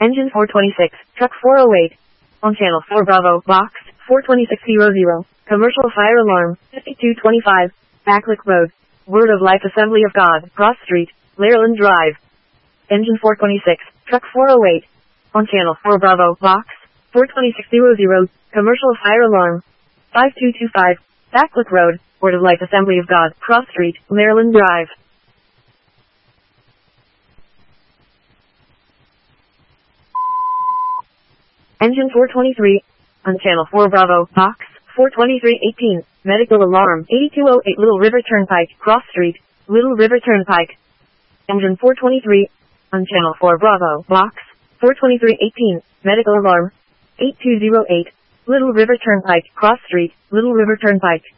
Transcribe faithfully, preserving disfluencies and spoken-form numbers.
Engine four twenty-six, Truck four oh eight. On Channel four Bravo, Box four twenty-six hundred. Commercial fire alarm, fifty-two twenty-five. Backlick Road. Word of Life Assembly of God, Cross Street, Maryland Drive. Engine four twenty-six, Truck four oh eight. On Channel four Bravo, Box four twenty-six hundred. Commercial fire alarm, five two two five. Backlick Road. Word of Life Assembly of God, Cross Street, Maryland Drive. Engine four twenty-three. On Channel four Bravo, Box four twenty-three eighteen. Medical alarm, eighty-two oh eight Little River Turnpike, Cross Street, Little River Turnpike. Engine four twenty-three. On Channel four Bravo, Box four twenty-three eighteen. Medical alarm, eighty-two oh eight. Little River Turnpike, Cross Street, Little River Turnpike.